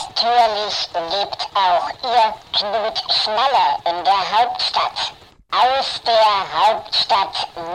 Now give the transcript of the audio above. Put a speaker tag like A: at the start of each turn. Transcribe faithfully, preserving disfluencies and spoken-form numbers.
A: Natürlich lebt auch Ihr Knut Schnaller in der Hauptstadt. Aus der Hauptstadt